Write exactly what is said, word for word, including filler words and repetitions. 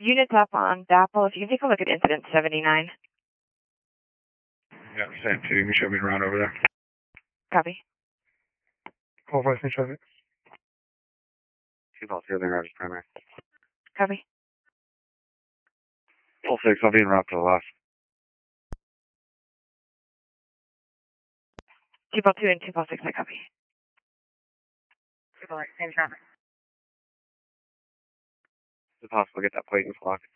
Units up on Dapple. If you can take a look at incident seventy-nine. Yeah, same two. You can show me around over there. Copy. Call five, six, traffic. Two calls here, then Rogers primary. Copy. Full six, I'll be en route to the left. Two ball two and two ball six, I copy. Two ball eight, same traffic. Is it possible to get that plate and block?